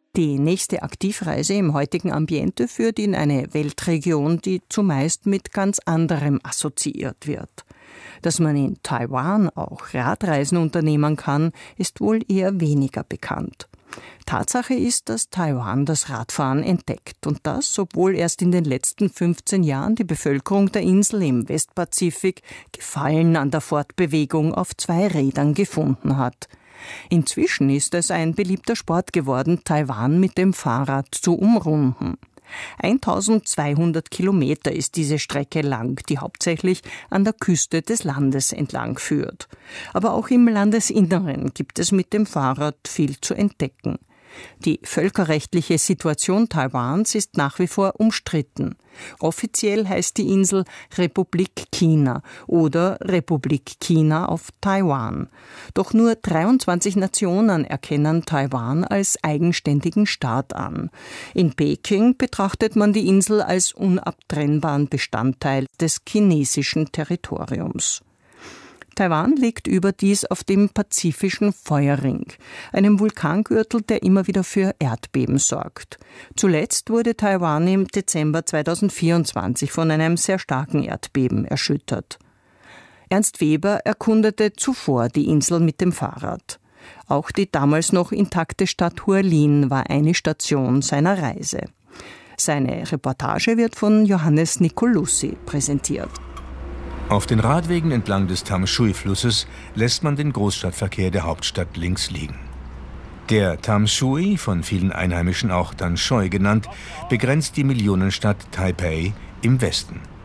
Die nächste Aktivreise im heutigen Ambiente führt in eine Weltregion, die zumeist mit ganz anderem assoziiert wird. Dass man in Taiwan auch Radreisen unternehmen kann, ist wohl eher weniger bekannt. Tatsache ist, dass Taiwan das Radfahren entdeckt und das, obwohl erst in den letzten 15 Jahren die Bevölkerung der Insel im Westpazifik Gefallen an der Fortbewegung auf 2 Rädern gefunden hat. Inzwischen ist es ein beliebter Sport geworden, Taiwan mit dem Fahrrad zu umrunden. 1200 Kilometer ist diese Strecke lang, die hauptsächlich an der Küste des Landes entlang führt. Aber auch im Landesinneren gibt es mit dem Fahrrad viel zu entdecken. Die völkerrechtliche Situation Taiwans ist nach wie vor umstritten. Offiziell heißt die Insel Republik China oder Republik China auf Taiwan. Doch nur 23 Nationen erkennen Taiwan als eigenständigen Staat an. In Peking betrachtet man die Insel als unabtrennbaren Bestandteil des chinesischen Territoriums. Taiwan liegt überdies auf dem Pazifischen Feuerring, einem Vulkangürtel, der immer wieder für Erdbeben sorgt. Zuletzt wurde Taiwan im Dezember 2024 von einem sehr starken Erdbeben erschüttert. Ernst Weber erkundete zuvor die Insel mit dem Fahrrad. Auch die damals noch intakte Stadt Hualien war eine Station seiner Reise. Seine Reportage wird von Johannes Nicolussi präsentiert. Auf den Radwegen entlang des Tamsui-Flusses lässt man den Großstadtverkehr der Hauptstadt links liegen. Der Tamsui, von vielen Einheimischen auch Tanshui genannt, begrenzt die Millionenstadt Taipei im Westen.